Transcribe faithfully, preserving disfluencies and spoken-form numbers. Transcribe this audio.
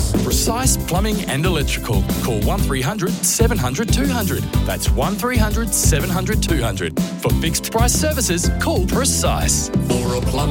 Precise Plumbing and Electrical. Call one three hundred seven hundred two hundred. That's one three hundred seven hundred two hundred. For fixed price services, call Precise. For a plumber